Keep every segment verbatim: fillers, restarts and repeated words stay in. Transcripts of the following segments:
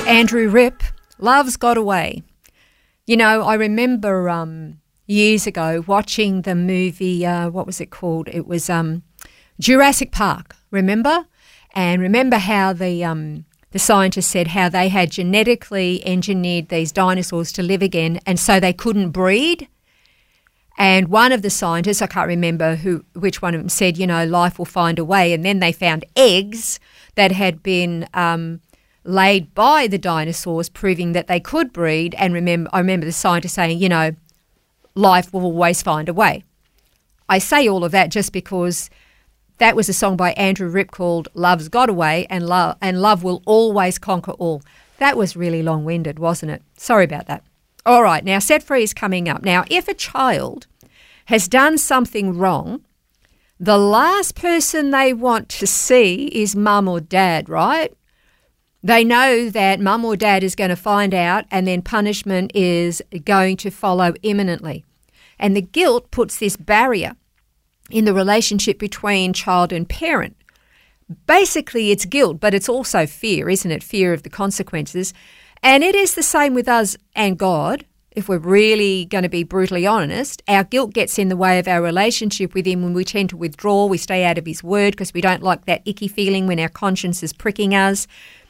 Andrew Ripp, Love's Got Away. You know, I remember um, years ago watching the movie, uh, what was it called? It was um, Jurassic Park, remember? And remember how the um, the scientists said how they had genetically engineered these dinosaurs to live again, and so they couldn't breed? And one of the scientists, I can't remember who, which one of them, said, you know, life will find a way. And then they found eggs that had been um, laid by the dinosaurs, proving that they could breed. And remember, I remember the scientist saying, you know, life will always find a way. I say all of that just because that was a song by Andrew Ripp called Love's Got Away, and love, and love will always conquer all. That was really long-winded, wasn't it? Sorry about that. All right, now Set Free is coming up. Now, if a child has done something wrong, the last person they want to see is mum or dad, right? They know that mum or dad is going to find out, and then punishment is going to follow imminently. And the guilt puts this barrier in the relationship between child and parent. Basically, it's guilt, but it's also fear, isn't it? Fear of the consequences. And it is the same with us and God. If we're really going to be brutally honest, our guilt gets in the way of our relationship with him when we tend to withdraw. We stay out of his word because we don't like that icky feeling when our conscience is pricking us.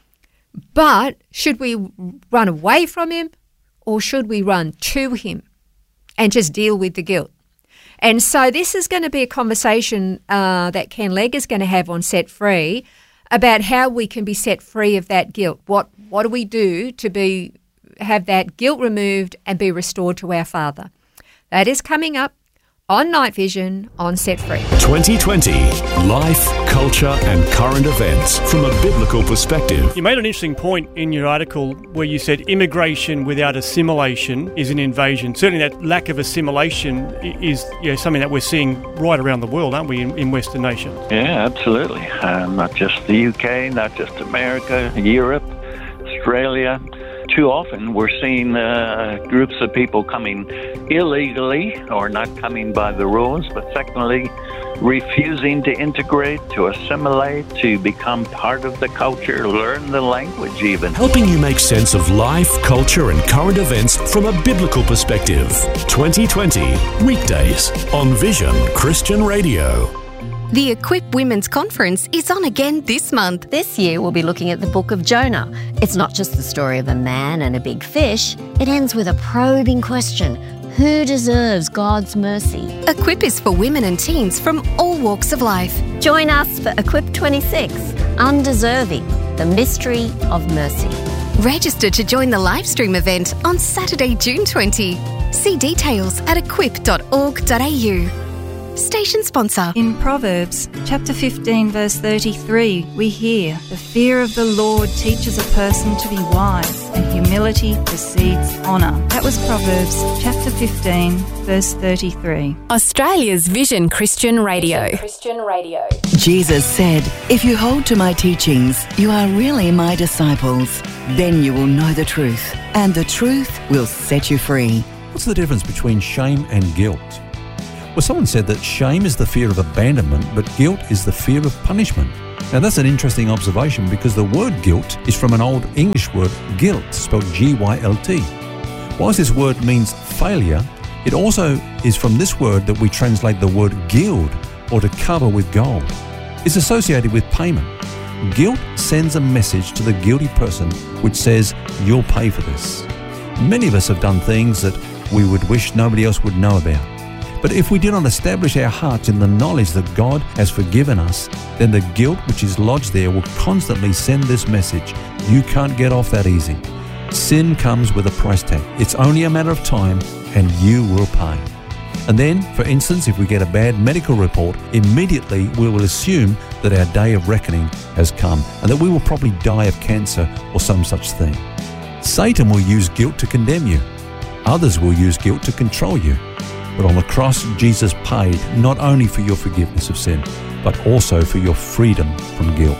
But should we run away from him, or should we run to him and just deal with the guilt? And so this is going to be a conversation uh, that Ken Legg is going to have on Set Free about how we can be set free of that guilt. What what do we do to be have that guilt removed and be restored to our Father? That is coming up on Night Vision on Set Free. twenty twenty, life, culture and current events from a biblical perspective. You made an interesting point in your article where you said immigration without assimilation is an invasion. Certainly that lack of assimilation is you know, something that we're seeing right around the world, aren't we, in, in Western nations? Yeah, absolutely. Uh, not just the U K, not just America, Europe, Australia. Too often we're seeing uh, groups of people coming illegally or not coming by the rules, but secondly, refusing to integrate, to assimilate, to become part of the culture, learn the language even. Helping you make sense of life, culture and current events from a biblical perspective. twenty twenty, weekdays on Vision Christian Radio. The Equip Women's Conference is on again this month. This year we'll be looking at the book of Jonah. It's not just the story of a man and a big fish. It ends with a probing question. Who deserves God's mercy? Equip is for women and teens from all walks of life. Join us for Equip twenty-six, Undeserving, the Mystery of Mercy. Register to join the live stream event on Saturday, June twentieth. See details at equip dot org dot a u. Station sponsor. In Proverbs chapter fifteen verse thirty-three, we hear, "The fear of the Lord teaches a person to be wise, and humility precedes honour." That was Proverbs chapter fifteen verse thirty-three. Australia's Vision Christian Radio. Christian Radio. Jesus said, "If you hold to my teachings, you are really my disciples. Then you will know the truth, and the truth will set you free." What's the difference between shame and guilt? Well, someone said that shame is the fear of abandonment, but guilt is the fear of punishment. Now, that's an interesting observation because the word guilt is from an old English word, gilt, spelled G Y L T. Whilst this word means failure, it also is from this word that we translate the word gild, or to cover with gold. It's associated with payment. Guilt sends a message to the guilty person which says, "You'll pay for this." Many of us have done things that we would wish nobody else would know about. But if we do not establish our hearts in the knowledge that God has forgiven us, then the guilt which is lodged there will constantly send this message: you can't get off that easy. Sin comes with a price tag. It's only a matter of time and you will pay. And then, for instance, if we get a bad medical report, immediately we will assume that our day of reckoning has come and that we will probably die of cancer or some such thing. Satan will use guilt to condemn you. Others will use guilt to control you. But on the cross, Jesus paid not only for your forgiveness of sin, but also for your freedom from guilt.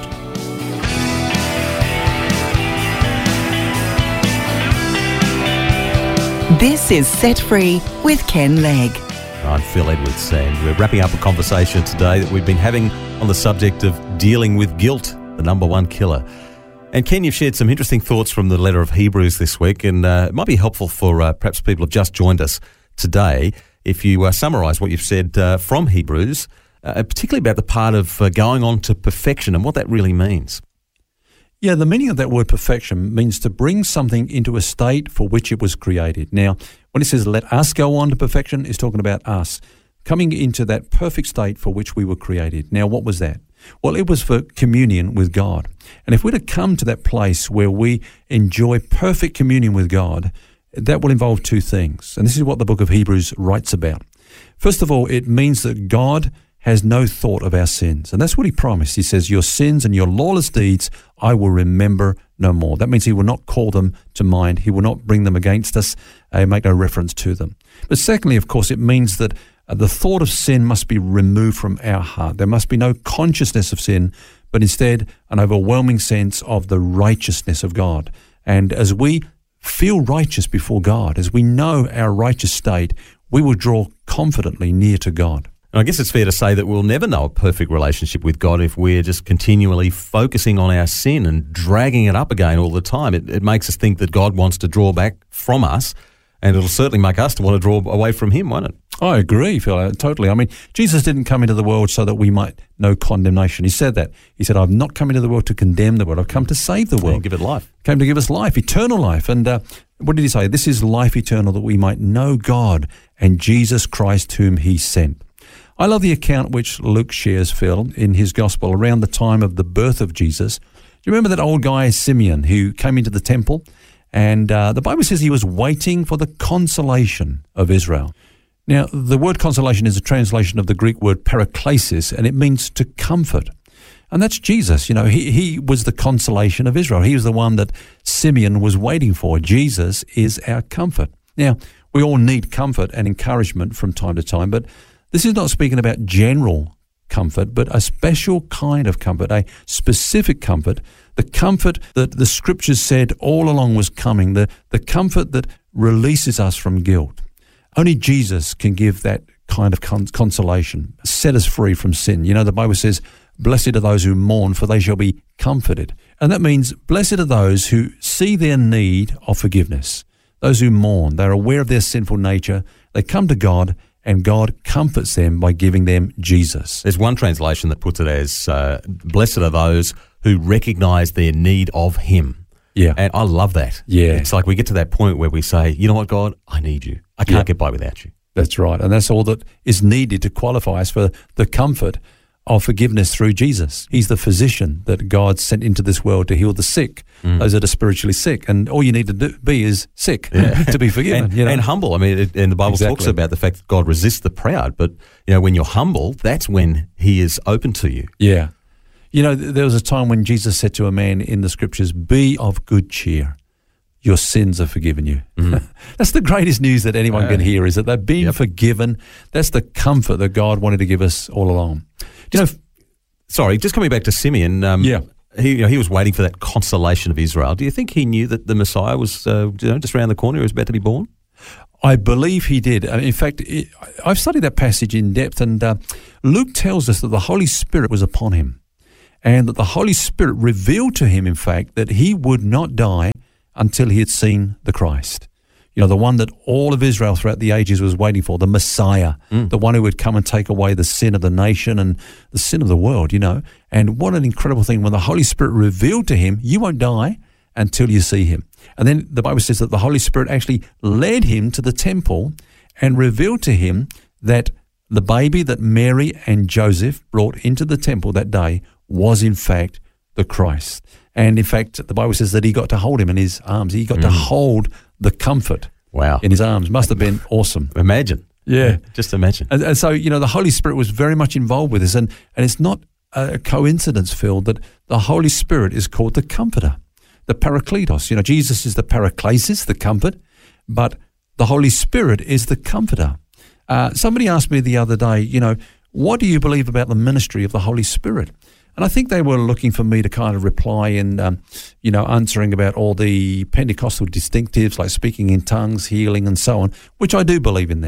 This is Set Free with Ken Legg. I'm Phil Edwards, and we're wrapping up a conversation today that we've been having on the subject of dealing with guilt, the number one killer. And Ken, you've shared some interesting thoughts from the letter of Hebrews this week, and uh, it might be helpful for uh, perhaps people who have just joined us today if you uh, summarise what you've said uh, from Hebrews, uh, particularly about the part of uh, going on to perfection and what that really means. Yeah, the meaning of that word perfection means to bring something into a state for which it was created. Now, when it says let us go on to perfection, it's talking about us coming into that perfect state for which we were created. Now, what was that? Well, it was for communion with God. And if we're to come to that place where we enjoy perfect communion with God, that will involve two things. And this is what the book of Hebrews writes about. First of all, it means that God has no thought of our sins. And that's what he promised. He says, your sins and your lawless deeds I will remember no more. That means he will not call them to mind. He will not bring them against us and make no reference to them. But secondly, of course, it means that Uh, the thought of sin must be removed from our heart. There must be no consciousness of sin, but instead an overwhelming sense of the righteousness of God. And as we feel righteous before God, as we know our righteous state, we will draw confidently near to God. And I guess it's fair to say that we'll never know a perfect relationship with God if we're just continually focusing on our sin and dragging it up again all the time. It, it makes us think that God wants to draw back from us, and it'll certainly make us to want to draw away from him, won't it? I agree, Phil, totally. I mean, Jesus didn't come into the world so that we might know condemnation. He said that. He said, I've not come into the world to condemn the world. I've come to save the world. Yeah, give it life. Came to give us life, eternal life. And uh, what did he say? This is life eternal, that we might know God and Jesus Christ whom he sent. I love the account which Luke shares, Phil, in his gospel around the time of the birth of Jesus. Do you remember that old guy, Simeon, who came into the temple? And uh, the Bible says he was waiting for the consolation of Israel. Now, the word consolation is a translation of the Greek word paraklesis, and it means to comfort. And that's Jesus. You know, he, he was the consolation of Israel. He was the one that Simeon was waiting for. Jesus is our comfort. Now, we all need comfort and encouragement from time to time, but this is not speaking about general comfort, but a special kind of comfort, a specific comfort, the comfort that the Scriptures said all along was coming, the, the comfort that releases us from guilt. Only Jesus can give that kind of con- consolation, set us free from sin. You know, the Bible says, blessed are those who mourn, for they shall be comforted. And that means blessed are those who see their need of forgiveness, those who mourn. They're aware of their sinful nature. They come to God, and God comforts them by giving them Jesus. There's one translation that puts it as, uh, blessed are those who recognise their need of him. Yeah. And I love that. Yeah. It's like we get to that point where we say, you know what, God, I need you. I can't Yeah. get by without you. That's right. And that's all that is needed to qualify us for the comfort of forgiveness through Jesus. He's the physician that God sent into this world to heal the sick, mm. those that are spiritually sick. And all you need to do, be is sick yeah. to be forgiven. and, you know? and humble. I mean, it, and the Bible Exactly. talks about the fact that God resists the proud. But, you know, when you're humble, that's when he is open to you. Yeah. You know, there was a time when Jesus said to a man in the Scriptures, be of good cheer. Your sins are forgiven you. Mm. That's the greatest news that anyone uh, can hear, is that they've been yep. forgiven. That's the comfort that God wanted to give us all along. You know, sorry, just coming back to Simeon. Um, yeah. He, you know, he was waiting for that consolation of Israel. Do you think he knew that the Messiah was uh, you know, just around the corner, he was about to be born? I believe he did. In fact, it, I've studied that passage in depth, and uh, Luke tells us that the Holy Spirit was upon him, and that the Holy Spirit revealed to him, in fact, that he would not die until he had seen the Christ. You know, the one that all of Israel throughout the ages was waiting for, the Messiah, mm. the one who would come and take away the sin of the nation and the sin of the world, you know. And what an incredible thing, when the Holy Spirit revealed to him, you won't die until you see him. And then the Bible says that the Holy Spirit actually led him to the temple and revealed to him that the baby that Mary and Joseph brought into the temple that day was in fact the Christ. And in fact, the Bible says that he got to hold him in his arms. He got mm. to hold the comfort wow. in his arms. Must have been awesome. Imagine. Yeah. Just imagine. And, and so, you know, the Holy Spirit was very much involved with this. And, and it's not a coincidence, Phil, that the Holy Spirit is called the Comforter, the Parakletos. You know, Jesus is the Paraklesis, the comfort, but the Holy Spirit is the Comforter. Uh, somebody asked me the other day, you know, what do you believe about the ministry of the Holy Spirit? And I think they were looking for me to kind of reply in, um, you know, answering about all the Pentecostal distinctives like speaking in tongues, healing and so on, which I do believe in that.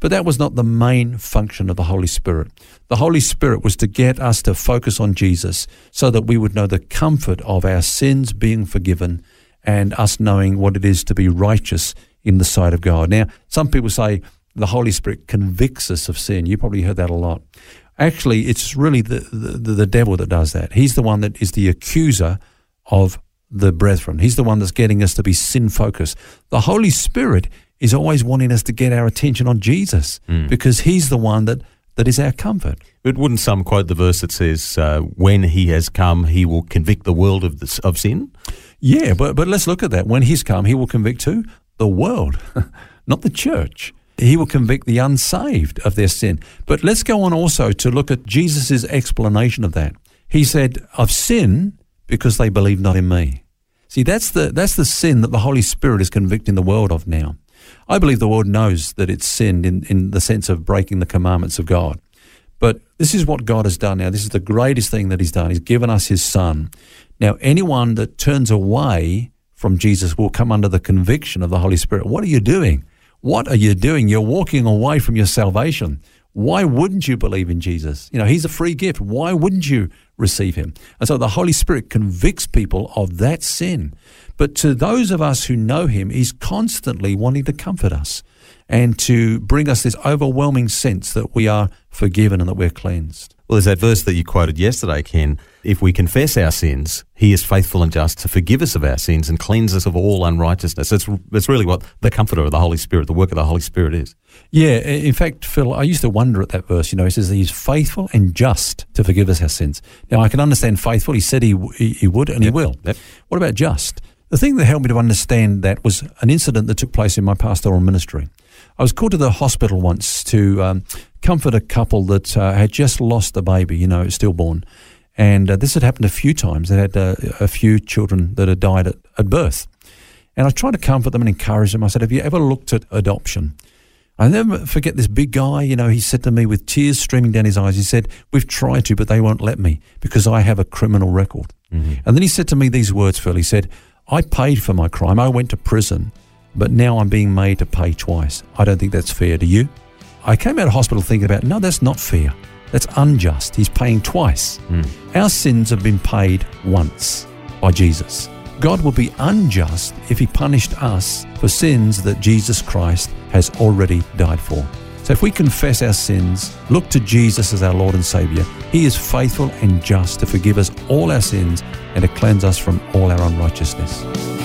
But that was not the main function of the Holy Spirit. The Holy Spirit was to get us to focus on Jesus so that we would know the comfort of our sins being forgiven and us knowing what it is to be righteous in the sight of God. Now, some people say the Holy Spirit convicts us of sin. You probably heard that a lot. Actually, it's really the, the, the devil that does that. He's the one that is the accuser of the brethren. He's the one that's getting us to be sin-focused. The Holy Spirit is always wanting us to get our attention on Jesus mm. because he's the one that, that is our comfort. But wouldn't some quote the verse that says, uh, when he has come, he will convict the world of the, of sin? Yeah, but, but let's look at that. When he's come, he will convict who? The world, not the church. He will convict the unsaved of their sin. But let's go on also to look at Jesus' explanation of that. He said, I've sinned because they believe not in me. See, that's the that's the sin that the Holy Spirit is convicting the world of now. I believe the world knows that it's sinned in, in the sense of breaking the commandments of God. But this is what God has done now. This is the greatest thing that he's done. He's given us his Son. Now, anyone that turns away from Jesus will come under the conviction of the Holy Spirit. What are you doing? What are you doing? You're walking away from your salvation. Why wouldn't you believe in Jesus? You know, he's a free gift. Why wouldn't you receive him? And so the Holy Spirit convicts people of that sin. But to those of us who know him, he's constantly wanting to comfort us and to bring us this overwhelming sense that we are forgiven and that we're cleansed. Well, there's that verse that you quoted yesterday, Ken. If we confess our sins, he is faithful and just to forgive us of our sins and cleanse us of all unrighteousness. That's, that's really what the comforter of the Holy Spirit, the work of the Holy Spirit is. Yeah, in fact, Phil, I used to wonder at that verse. You know, he says he's faithful and just to forgive us our sins. Now, I can understand faithful. He said he he, he would and yep, he will. Yep. What about just? The thing that helped me to understand that was an incident that took place in my pastoral ministry. I was called to the hospital once to um, comfort a couple that uh, had just lost a baby, you know, stillborn. And uh, this had happened a few times. They had uh, a few children that had died at, at birth. And I tried to comfort them and encourage them. I said, have you ever looked at adoption? I never forget this big guy, you know, he said to me with tears streaming down his eyes, he said, we've tried to, but they won't let me because I have a criminal record. Mm-hmm. And then he said to me these words, Phil, he said, I paid for my crime. I went to prison, but now I'm being made to pay twice. I don't think that's fair. Do you? I came out of hospital thinking about, no, that's not fair. That's unjust. He's paying twice. Mm. Our sins have been paid once by Jesus. God would be unjust if he punished us for sins that Jesus Christ has already died for. So if we confess our sins, look to Jesus as our Lord and Saviour, he is faithful and just to forgive us all our sins and to cleanse us from all our unrighteousness.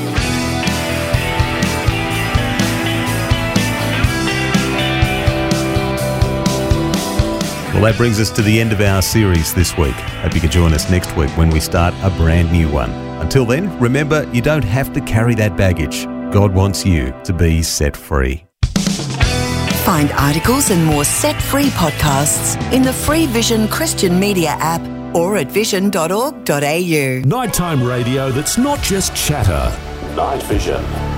Well, that brings us to the end of our series this week. Hope you can join us next week when we start a brand new one. Until then, remember, you don't have to carry that baggage. God wants you to be set free. Find articles and more Set Free podcasts in the free Vision Christian Media app or at vision dot org dot a u. Nighttime radio that's not just chatter. Night Vision.